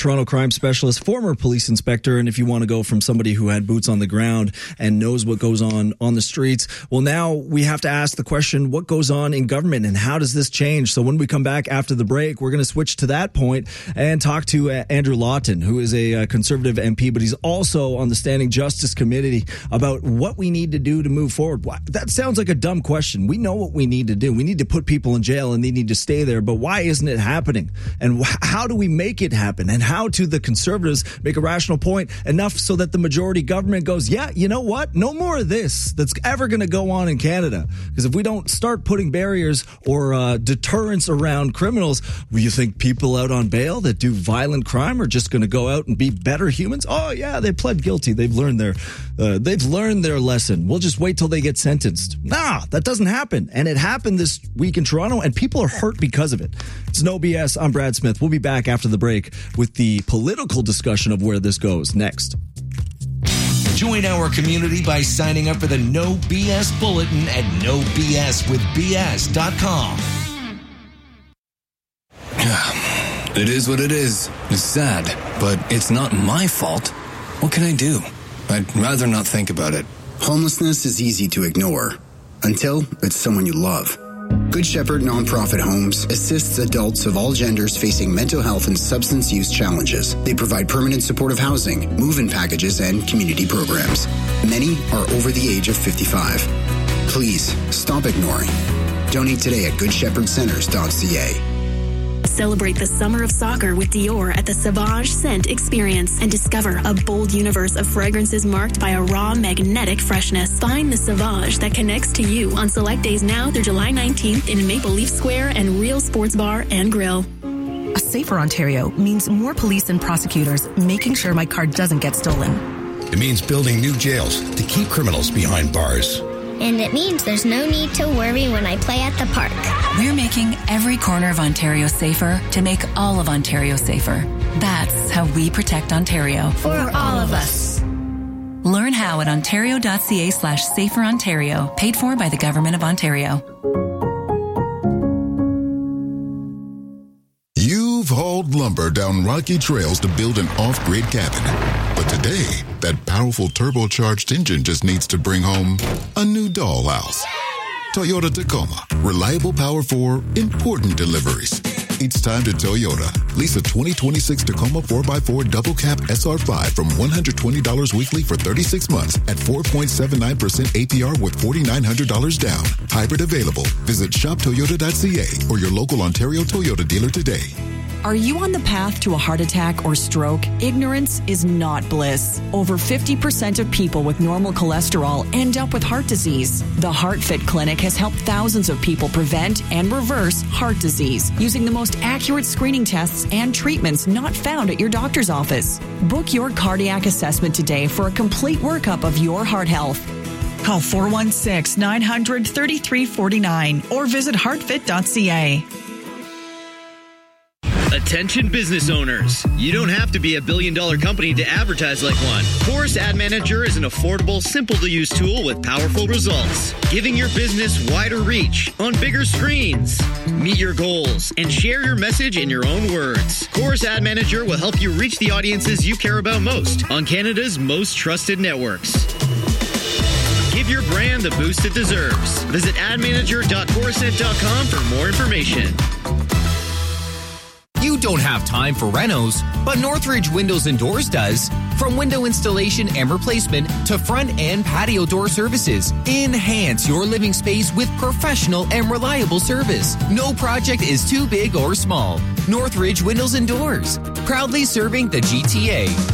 Toronto crime specialist, former police inspector, and if you want to go from somebody who had boots on the ground and knows what goes on the streets, well, now we have to ask the question, what goes on in government and how does this change? So when we come back after the break, we're going to switch to that point and talk to Andrew Lawton, who is a Conservative MP, but he's also on the Standing Justice Committee, about what we need to do to move forward. That sounds like a dumb question. We know what we need to do. We need to put people in jail and they need to stay there, but why isn't it happening? And how do we make it happen? And how do the Conservatives make a rational point enough so that the majority government goes, yeah, you know what? No more of this that's ever going to go on in Canada. Because if we don't start putting barriers or deterrents around criminals, you think people out on bail that do violent crime are just going to go out and be better humans? Oh yeah, they pled guilty. They've learned their lesson. We'll just wait till they get sentenced. Nah, that doesn't happen. And it happened this week in Toronto, and people are hurt because of it. It's No BS. I'm Brad Smith. We'll be back after the break with the political discussion of where this goes next. Join our community by signing up for the No BS Bulletin at NoBSWithBS.com. It is what it is. It's sad, but it's not my fault. What can I do? I'd rather not think about it. Homelessness is easy to ignore until it's someone you love. Good Shepherd Nonprofit Homes assists adults of all genders facing mental health and substance use challenges. They provide permanent supportive housing, move-in packages, and community programs. Many are over the age of 55. Please stop ignoring. Donate today at goodshepherdcenters.ca. Celebrate the summer of soccer with Dior at the Sauvage Scent Experience and discover a bold universe of fragrances marked by a raw, magnetic freshness. Find the Sauvage that connects to you on select days now through July 19th in Maple Leaf Square and Real Sports Bar and Grill. A safer Ontario means more police and prosecutors making sure my car doesn't get stolen. It means building new jails to keep criminals behind bars. And it means there's no need to worry when I play at the park. We're making every corner of Ontario safer to make all of Ontario safer. That's how we protect Ontario. For all of us. Learn how at ontario.ca/saferontario. Paid for by the Government of Ontario. You've hauled lumber down rocky trails to build an off-grid cabin. But today, that powerful turbocharged engine just needs to bring home a new dollhouse. Toyota Tacoma. Reliable power for important deliveries. It's time to Toyota. Lease a 2026 Tacoma 4x4 double cab SR5 from $120 weekly for 36 months at 4.79% APR with $4,900 down. Hybrid available. Visit shoptoyota.ca or your local Ontario Toyota dealer today. Are you on the path to a heart attack or stroke? Ignorance is not bliss. Over 50% of people with normal cholesterol end up with heart disease. The HeartFit Clinic has helped thousands of people prevent and reverse heart disease using the most accurate screening tests and treatments not found at your doctor's office. Book your cardiac assessment today for a complete workup of your heart health. Call 416-900-3349 or visit heartfit.ca. Attention business owners. You don't have to be a billion-dollar company to advertise like one. Chorus Ad Manager is an affordable, simple-to-use tool with powerful results, giving your business wider reach on bigger screens. Meet your goals and share your message in your own words. Chorus Ad Manager will help you reach the audiences you care about most on Canada's most trusted networks. Give your brand the boost it deserves. Visit admanager.corusent.com for more information. You don't have time for renos, but Northridge Windows and Doors does. From window installation and replacement to front and patio door services, enhance your living space with professional and reliable service. No project is too big or small. Northridge Windows and Doors, proudly serving the GTA.